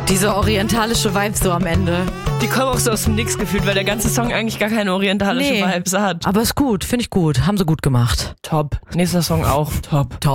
Diese orientalische Vibe so am Ende. Die kommen auch so aus dem Nix gefühlt, weil der ganze Song eigentlich gar keine orientalische Vibes hat. Aber ist gut, finde ich gut. Haben sie gut gemacht. Top. Nächster Song auch top.